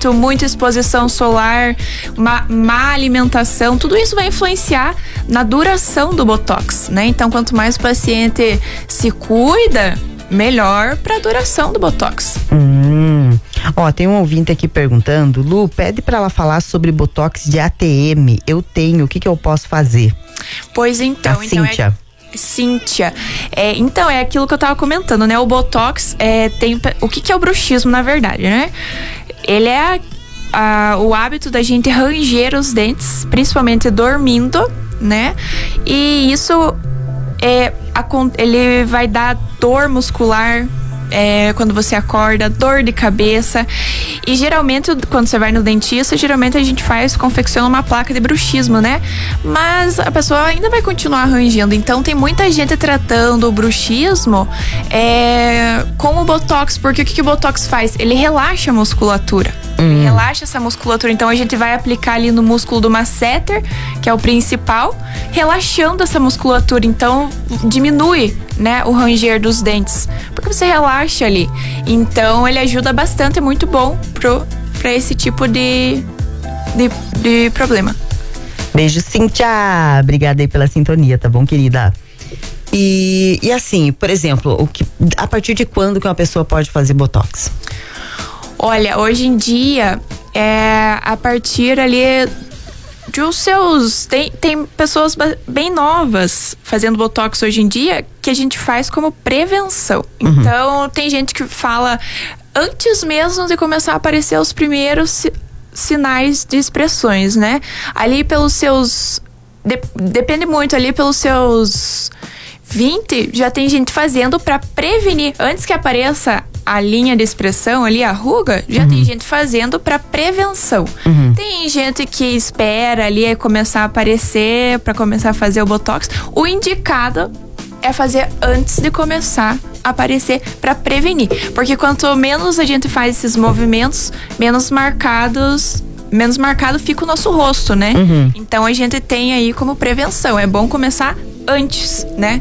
muito, muita exposição solar, uma má alimentação, tudo isso vai influenciar na duração do Botox, né? Então, quanto mais o paciente se cuida, melhor para a duração do Botox. Ó, tem um ouvinte aqui perguntando, Lu, pede para ela falar sobre Botox de ATM. Eu tenho, o que eu posso fazer? Pois então, Cíntia. Então, é aquilo que eu tava comentando, né? O Botox tem... O que é o bruxismo, na verdade, né? Ele é o hábito da gente ranger os dentes, principalmente dormindo, né? E isso ele vai dar dor muscular quando você acorda, dor de cabeça. E geralmente, quando você vai no dentista, geralmente a gente confecciona uma placa de bruxismo, né? Mas a pessoa ainda vai continuar arranjando. Então tem muita gente tratando o bruxismo com o Botox, porque o que o Botox faz? Ele relaxa a musculatura. Ele relaxa essa musculatura. Então a gente vai aplicar ali no músculo do masseter, que é o principal, relaxando essa musculatura. Então diminui, né, o ranger dos dentes, porque você relaxa ali. Então ele ajuda bastante, é muito bom pra esse tipo de problema. Beijo, Cíntia. Obrigada aí pela sintonia, tá bom, querida? E assim, por exemplo, a partir de quando que uma pessoa pode fazer Botox? Olha, hoje em dia, a partir ali de os seus... Tem pessoas bem novas fazendo Botox hoje em dia, que a gente faz como prevenção. Então, tem gente que fala antes mesmo de começar a aparecer os primeiros sinais de expressões, né? Ali pelos seus... Depende muito, ali pelos seus 20, já tem gente fazendo pra prevenir. Antes que apareça a linha de expressão ali, a ruga, já tem gente fazendo pra prevenção. Tem gente que espera ali começar a aparecer pra começar a fazer o Botox. O indicado é fazer antes de começar a aparecer pra prevenir. Porque quanto menos a gente faz esses movimentos, menos marcado fica o nosso rosto, né? Então a gente tem aí como prevenção. É bom começar antes, né?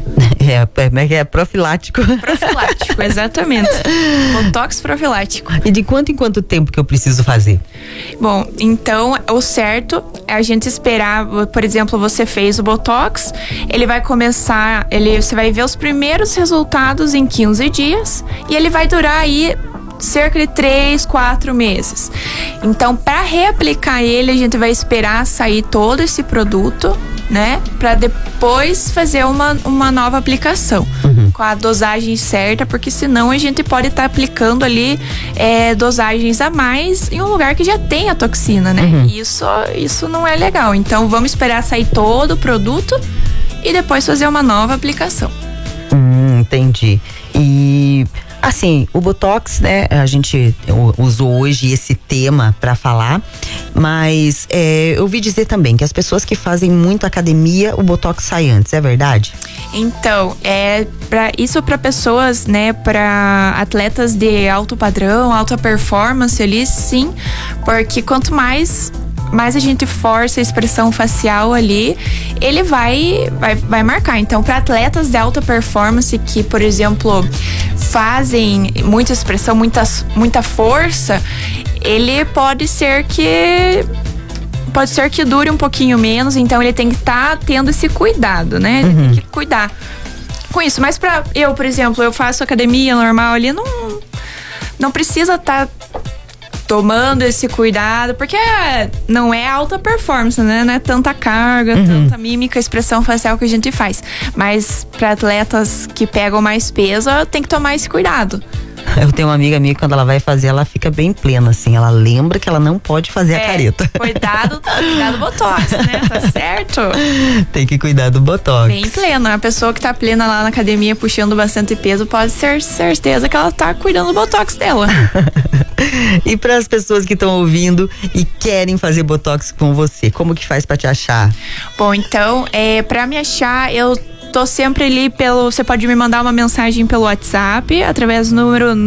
É profilático. Profilático, exatamente. Botox profilático. E de quanto em quanto tempo que eu preciso fazer? Bom, então o certo é a gente esperar, por exemplo, você fez o Botox, ele vai começar, você vai ver os primeiros resultados em 15 dias e ele vai durar aí cerca de 3, 4 meses. Então, para reaplicar ele, a gente vai esperar sair todo esse produto, né? Para depois fazer uma nova aplicação com a dosagem certa, porque senão a gente pode estar aplicando ali dosagens a mais em um lugar que já tem a toxina, né? Isso não é legal. Então, vamos esperar sair todo o produto e depois fazer uma nova aplicação. Entendi. E assim, o Botox, né, a gente usou hoje esse tema pra falar, mas eu ouvi dizer também que as pessoas que fazem muito academia, o Botox sai antes, é verdade? Então, isso para pessoas, né, para atletas de alto padrão, alta performance ali, sim, porque quanto mais a gente força a expressão facial ali, ele vai marcar. Então, para atletas de alta performance que, por exemplo, fazem muita expressão, muita força, ele pode ser que dure um pouquinho menos. Então, ele tem que estar tendo esse cuidado, né? Ele tem que cuidar com isso. Mas por exemplo, eu faço academia normal ali, não precisa estar tomando esse cuidado, porque não é alta performance, né? Não é tanta carga, tanta mímica, expressão facial que a gente faz. Mas para atletas que pegam mais peso, tem que tomar esse cuidado. Eu tenho uma amiga minha que quando ela vai fazer, ela fica bem plena, assim. Ela lembra que ela não pode fazer a careta. Cuidado do Botox, né? Tá certo? Tem que cuidar do Botox. Bem plena. A pessoa que tá plena lá na academia, puxando bastante peso, pode ter certeza que ela tá cuidando do Botox dela. E para as pessoas que estão ouvindo e querem fazer Botox com você, como que faz para te achar? Bom, então, para me achar, eu tô sempre ali você pode me mandar uma mensagem pelo WhatsApp, através do número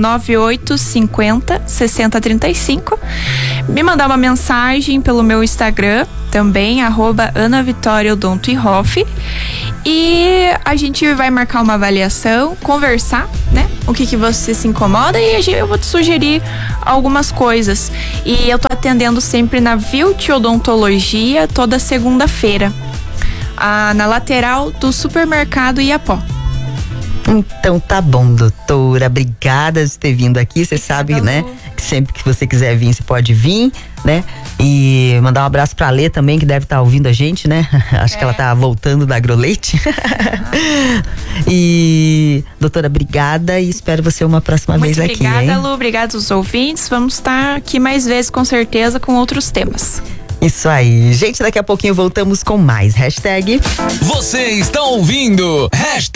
9850-6035. Me mandar uma mensagem pelo meu Instagram, também, @AnaVitoriaOdontoEHoff. E a gente vai marcar uma avaliação, conversar, né? O que você se incomoda e eu vou te sugerir algumas coisas. E eu tô atendendo sempre na Vilt Odontologia toda segunda-feira, na lateral do supermercado Iapó. Então tá bom, doutora. Obrigada por ter vindo aqui. Você sabe, né? Que sempre que você quiser vir, você pode vir, né? E mandar um abraço pra Lê também, que deve estar ouvindo a gente, né? Acho que ela tá voltando da Agroleite. E, doutora, obrigada e espero você uma próxima vez aqui. Obrigada, Lu. Obrigada aos ouvintes. Vamos estar aqui mais vezes, com certeza, com outros temas. Isso aí. Gente, daqui a pouquinho voltamos com mais. Hashtag. Você está ouvindo